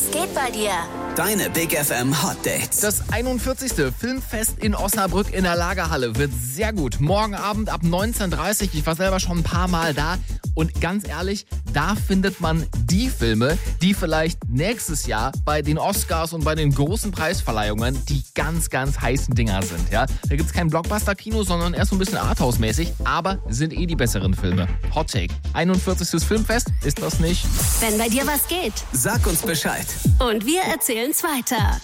Was geht bei dir? Deine Big FM Hot Dates. Das 41. Filmfest in Osnabrück in der Lagerhalle wird sehr gut. Morgen Abend ab 19:30 Uhr. Ich war selber schon ein paar Mal da. Und ganz ehrlich, da findet man die Filme, die vielleicht nächstes Jahr bei den Oscars und bei den großen Preisverleihungen die ganz, ganz heißen Dinger sind. Ja? Da gibt's kein Blockbuster-Kino, sondern erst so ein bisschen Arthouse-mäßig. Aber sind die besseren Filme. Hot Take. 41. Filmfest, ist das nicht? Wenn bei dir was geht. Sag uns Bescheid. Und wir erzählen's weiter.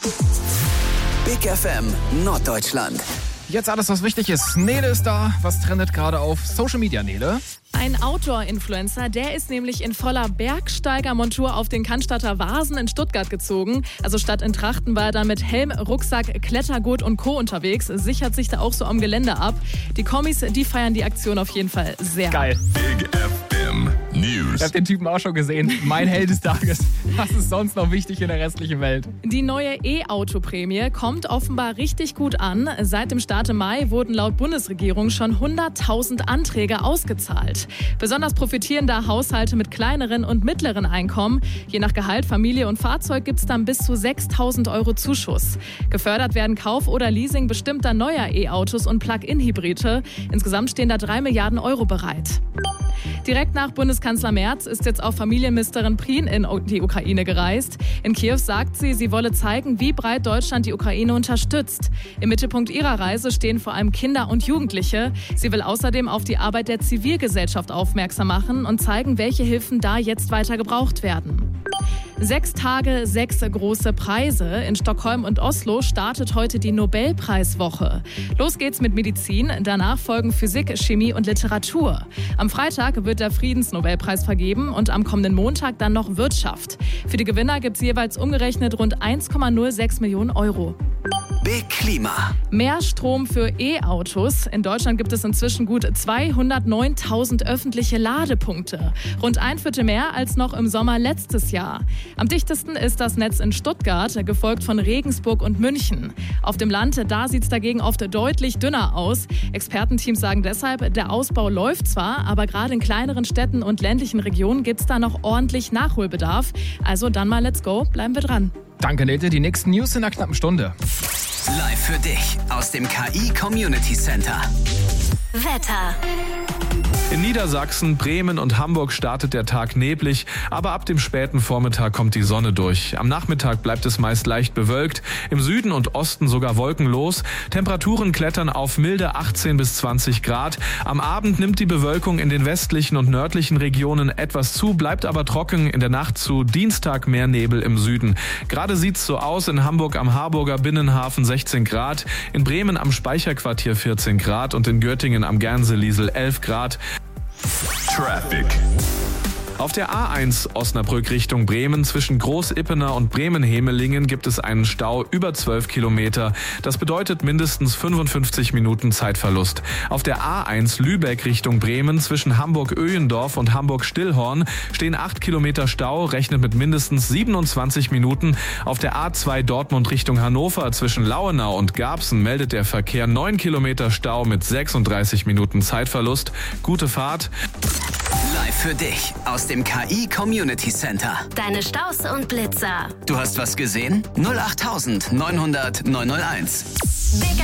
Big FM Norddeutschland. Jetzt alles, was wichtig ist. Nele ist da. Was trendet gerade auf Social Media, Nele? Ein Outdoor-Influencer, der ist nämlich in voller Bergsteigermontur auf den Cannstatter Vasen in Stuttgart gezogen. Also statt in Trachten war er dann mit Helm, Rucksack, Klettergurt und Co. unterwegs. Sichert sich da auch so am Gelände ab. Die Kommis, die feiern die Aktion auf jeden Fall sehr. Geil. Big FM News. Ich hab den Typen auch schon gesehen. Mein Held des Tages. Was ist sonst noch wichtig in der restlichen Welt? Die neue E-Auto-Prämie kommt offenbar richtig gut an. Seit dem Start im Mai wurden laut Bundesregierung schon 100.000 Anträge ausgezahlt. Besonders profitieren da Haushalte mit kleineren und mittleren Einkommen. Je nach Gehalt, Familie und Fahrzeug gibt es dann bis zu 6.000 € Zuschuss. Gefördert werden Kauf oder Leasing bestimmter neuer E-Autos und Plug-in-Hybride. Insgesamt stehen da 3 Milliarden € bereit. Direkt nach Bundeskanzler Merz ist jetzt auch Familienministerin Prien in die Ukraine gereist. In Kiew sagt sie, sie wolle zeigen, wie breit Deutschland die Ukraine unterstützt. Im Mittelpunkt ihrer Reise stehen vor allem Kinder und Jugendliche. Sie will außerdem auf die Arbeit der Zivilgesellschaft aufmerksam machen und zeigen, welche Hilfen da jetzt weiter gebraucht werden. 6 Tage, 6 große Preise. In Stockholm und Oslo startet heute die Nobelpreiswoche. Los geht's mit Medizin, danach folgen Physik, Chemie und Literatur. Am Freitag wird der Friedensnobelpreis vergeben und am kommenden Montag dann noch Wirtschaft. Für die Gewinner gibt's jeweils umgerechnet rund 1,06 Millionen €. Big Klima. Mehr Strom für E-Autos. In Deutschland gibt es inzwischen gut 209.000 öffentliche Ladepunkte. Rund 1/4 mehr als noch im Sommer letztes Jahr. Am dichtesten ist das Netz in Stuttgart, gefolgt von Regensburg und München. Auf dem Land, da sieht es dagegen oft deutlich dünner aus. Expertenteams sagen deshalb, der Ausbau läuft zwar, aber gerade in kleineren Städten und ländlichen Regionen gibt es da noch ordentlich Nachholbedarf. Also dann mal let's go, bleiben wir dran. Danke, Nete. Die nächsten News in einer knappen Stunde. Live für dich aus dem KI Community Center. Wetter. In Niedersachsen, Bremen und Hamburg startet der Tag neblig, aber ab dem späten Vormittag kommt die Sonne durch. Am Nachmittag bleibt es meist leicht bewölkt, im Süden und Osten sogar wolkenlos. Temperaturen klettern auf milde 18 bis 20 Grad. Am Abend nimmt die Bewölkung in den westlichen und nördlichen Regionen etwas zu, bleibt aber trocken. In der Nacht zu Dienstag mehr Nebel im Süden. Gerade sieht's so aus: in Hamburg am Harburger Binnenhafen 16 Grad, in Bremen am Speicherquartier 14 Grad und in Göttingen am Gernseliesel 11 Grad. Traffic. Auf der A1 Osnabrück Richtung Bremen zwischen Groß-Ippener und Bremen-Hemelingen gibt es einen Stau über 12 Kilometer. Das bedeutet mindestens 55 Minuten Zeitverlust. Auf der A1 Lübeck Richtung Bremen zwischen Hamburg-Öhendorf und Hamburg-Stillhorn stehen 8 Kilometer Stau, rechnet mit mindestens 27 Minuten. Auf der A2 Dortmund Richtung Hannover zwischen Lauenau und Garbsen meldet der Verkehr 9 Kilometer Stau mit 36 Minuten Zeitverlust. Gute Fahrt. Live für dich aus dem KI Community Center. Deine Staus und Blitzer. Du hast was gesehen? 08900 901. Big